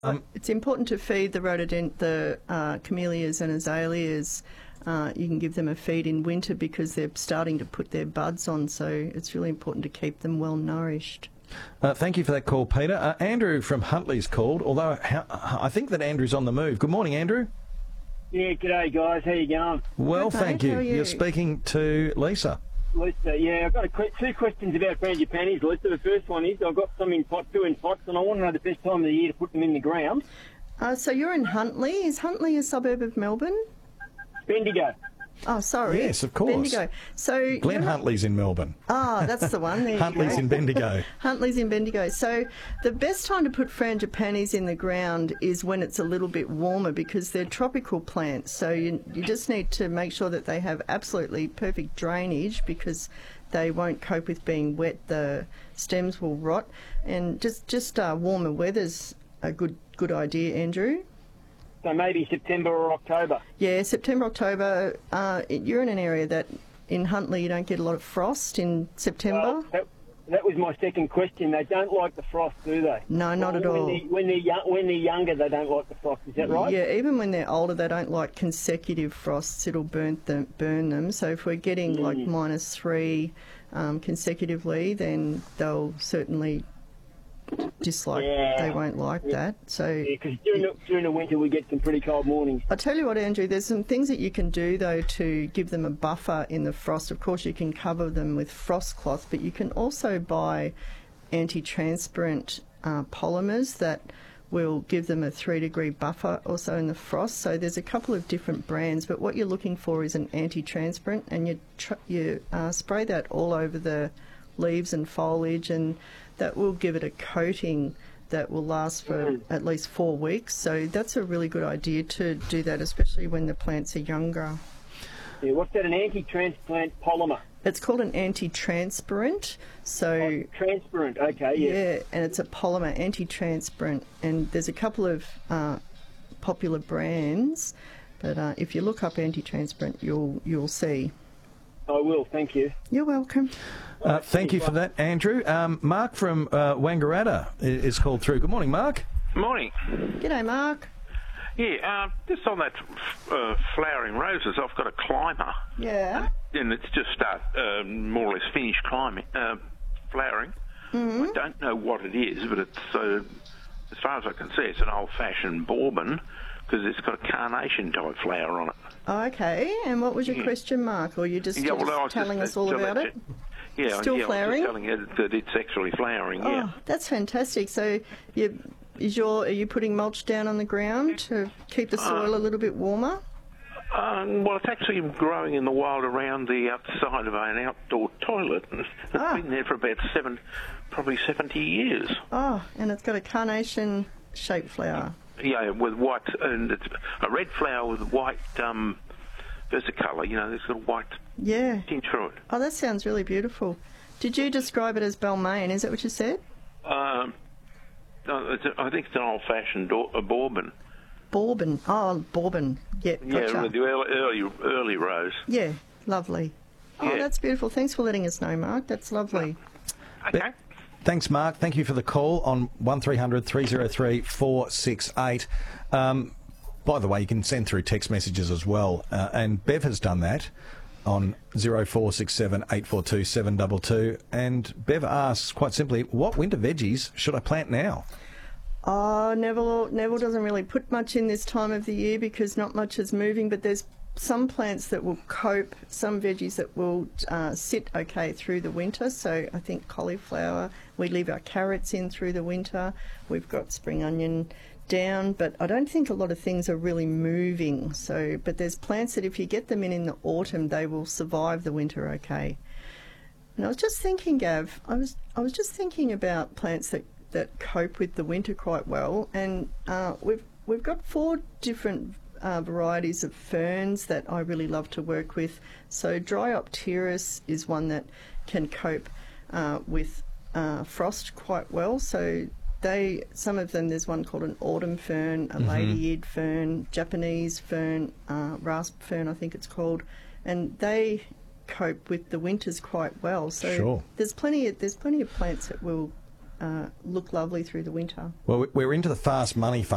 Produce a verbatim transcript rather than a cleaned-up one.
Um, it's important to feed the rhododendron, the uh, camellias and azaleas. Uh, you can give them a feed in winter because they're starting to put their buds on, so it's really important to keep them well nourished. Uh, thank you for that call, Peter. Uh, Andrew from Huntly's called, although how, I think that Andrew's on the move. Good morning, Andrew. Yeah, g'day guys. How you going? Well, Good, thank mate. you. How are you? You're speaking to Lisa. Lisa, yeah, I've got a qu- two questions about frangipanis, Lisa. The first one is I've got some in pot, two in pots, and I want to know the best time of the year to put them in the ground. Uh, so you're in Huntly. Is Huntly a suburb of Melbourne? Bendigo. Oh, sorry. Yes, of course. Bendigo. So Glenn you're not- Huntly's in Melbourne. Ah, that's the one. There you Huntly's go. in Bendigo. Huntly's in Bendigo. So the best time to put frangipanis in the ground is when it's a little bit warmer because they're tropical plants. So you, you just need to make sure that they have absolutely perfect drainage because they won't cope with being wet. The stems will rot. And just, just uh, warmer weather's a good, good idea, Andrew. So maybe September or October. Yeah, September, October. Uh, you're in an area that in Huntly you don't get a lot of frost in September. Well, that, that was my second question. They don't like the frost, do they? No, not Well, at when all. They're, when, they're young, when they're younger, they don't like the frost. Is that right? Yeah, even when they're older, they don't like consecutive frosts. It'll burn them. Burn them. So if we're getting like Mm. minus three um, consecutively, then they'll certainly dislike. Yeah. They won't like that. So Yeah, because during, the- during the winter we get some pretty cold mornings. I tell you what, Andrew, there's some things that you can do though to give them a buffer in the frost. Of course, you can cover them with frost cloth, but you can also buy anti-transparent uh, polymers that will give them a three degree buffer also in the frost. So there's a couple of different brands, but what you're looking for is an anti-transparent, and you tr- you uh, spray that all over the leaves and foliage, and that will give it a coating that will last for Mm. at least four weeks. So that's a really good idea to do that, especially when the plants are younger. Yeah, what's that, an anti-transplant polymer? It's called an anti-transparent. So Oh, transparent, okay, yeah. yeah, and it's a polymer anti-transparent, and there's a couple of uh, popular brands, but uh, if you look up anti-transparent, you'll you'll see. I will, thank you. You're welcome. Uh, thank you for that, Andrew. Um, Mark from uh, Wangaratta i- is called through. Good morning, Mark. Morning. G'day, Mark. Yeah, uh, just on that uh, flowering roses, I've got a climber, Yeah. and it's just start uh, more or less finished climbing, uh, flowering. Mm-hmm. I don't know what it is, but it's uh, as far as I can see, it's an old-fashioned bourbon because it's got a carnation type flower on it. Okay, and what was your Yeah. question, Mark? Or you just, Yeah, you're well, just I was telling just, us all uh, about tell it? Yeah, Still yeah, flowering? I was just telling you that it's actually flowering. Yeah. Oh, that's fantastic. So you, is your, are you putting mulch down on the ground to keep the soil a little bit warmer? Um, well, it's actually growing in the wild around the outside of an outdoor toilet. It's Ah. been there for about seven, probably seventy years. Oh, and it's got a carnation-shaped flower. Yeah, with white, and it's a red flower with white um, versicolor. You know, there's a white Yeah. tint through it. Oh, that sounds really beautiful. Did you describe it as Balmain? Is that what you said? Um, no, it's a, I think it's an old-fashioned do- a bourbon. Bourbon. Oh, Bourbon. Yeah, gotcha. Yeah, with the early, early, early rose. Yeah, lovely. Oh, Yeah. that's beautiful. Thanks for letting us know, Mark. That's lovely. Okay. Thanks, Mark. Thank you for the call on one three hundred three oh three four six eight. Um, by the way, you can send through text messages as well, uh, and Bev has done that on zero four six seven eight four two seven two two. And Bev asks, quite simply, what winter veggies should I plant now? Oh, Neville, Neville doesn't really put much in this time of the year because not much is moving, but there's some plants that will cope, some veggies that will uh, sit okay through the winter. So I think cauliflower, we leave our carrots in through the winter. We've got spring onion down, but I don't think a lot of things are really moving. So, but there's plants that if you get them in in the autumn, they will survive the winter okay. And I was just thinking, Gav, I was I was just thinking about plants that, that cope with the winter quite well, and uh, we've we've got four different uh, varieties of ferns that I really love to work with. So Dryopteris is one that can cope uh, with uh, frost quite well. So they, some of them, there's one called an autumn fern, a Mhm. lady-eared fern, Japanese fern, uh, rasp fern I think it's called, and they cope with the winters quite well. So Sure. there's plenty of, there's plenty of plants that will uh, look lovely through the winter. Well, we're into the fast money